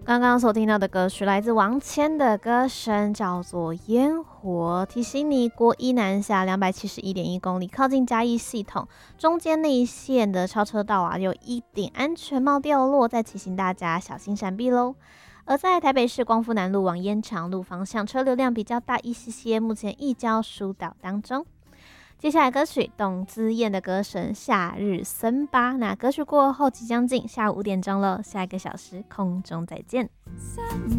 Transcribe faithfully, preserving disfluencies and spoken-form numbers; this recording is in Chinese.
刚刚所听到的歌曲来自王谦的歌声，叫做《烟火》。提醒你，国一南下两百七十一点一公里，靠近嘉义系统中间那一线的超车道啊，有一顶安全帽掉落，再提醒大家小心闪避喽。而在台北市光复南路往烟肠路方向，车流量比较大一些些，目前一交疏导当中。接下来歌曲董姿燕的歌声《夏日森巴》，那歌曲过后即将进下午五点钟了，下一个小时空中再见。